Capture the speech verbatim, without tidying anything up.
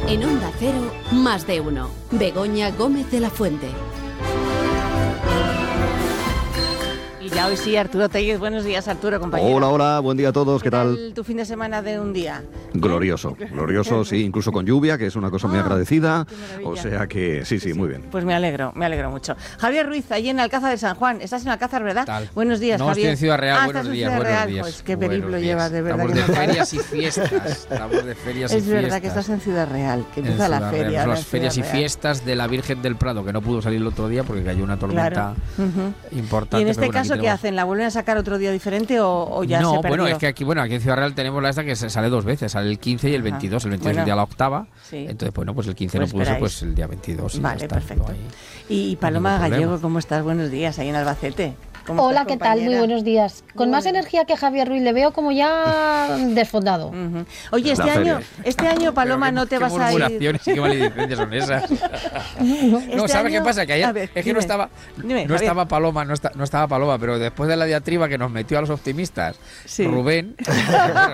En Onda Cero, más de uno. Begoña Gómez de la Fuente. Y ya hoy sí, Arturo Tellez. Buenos días, Arturo, compañero. Hola, hola, buen día a todos, ¿qué tal? ¿Tu fin de semana de un día? Glorioso, glorioso, sí, incluso con lluvia, que es una cosa muy Ah, agradecida. qué maravilla. O sea que, sí, sí, muy bien. Pues me alegro, me alegro mucho. Javier Ruiz, allí en Alcázar de San Juan. Estás en Alcázar, ¿verdad? Tal. Buenos días, no, Javier. estoy en Ciudad Real, ah, buenos estás en días, Ciudad buenos Real. días. Pues qué Buenos periplo días. llevas, de verdad. Estamos que de no sabes. ferias y fiestas, estamos de ferias y Es fiestas. verdad que estás en Ciudad Real, que En empieza la Ciudad feria. Real. Son ahora las en ferias y Ciudad Real. fiestas de la Virgen del Prado, que no pudo salir el otro día porque cayó una tormenta Claro. Uh-huh. importante. ¿Y en este pero bueno, aquí caso qué tenemos- hacen? ¿La vuelven a sacar otro día diferente o, o ya no, se perdió? bueno, es que aquí, bueno, aquí en Ciudad Real tenemos la esta que se sale dos veces, sale el quince y el Ajá. veintidós. El veintidós Bueno, es el día de la octava, sí. entonces, bueno, pues el quince Pues no pudo ser, esperáis. pues el día veintidós. Y Vale, ya está, perfecto. no hay- Y Paloma ningún Gallego, problema. ¿cómo estás? Buenos días, ahí en Albacete. ¿Cómo Hola, estás, ¿qué tal? Muy compañera? buenos días. Con Muy más bien. energía que Javier Ruiz, le veo como ya desfondado. Ujú. Oye, este La año, feria. este año Paloma, Pero no qué- te qué vas a ir. murmuraciones y qué maledicencias son esas. Este No, ¿sabes año- qué pasa? Que ayer A ver, es que dime. no estaba, Dime, no Javier. estaba Paloma, no, está, no estaba Paloma, pero después de la diatriba que nos metió a los optimistas, Sí. Rubén,